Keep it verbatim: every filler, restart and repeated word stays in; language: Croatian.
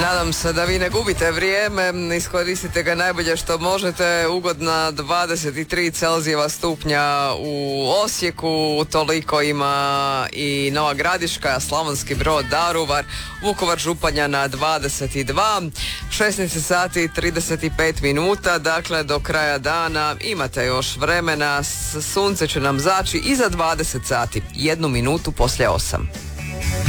Nadam se da vi ne gubite vrijeme, iskoristite ga najbolje što možete. Ugodna dvadeset tri Celzijeva stupnja u Osijeku, toliko ima i Nova Gradiška, Slavonski Brod, Daruvar, Vukovar, Županja na dvadeset dva, šesnaest sati i trideset pet minuta, dakle do kraja dana imate još vremena, sunce će nam zaći iza dvadeset sati, jednu minutu poslije osam.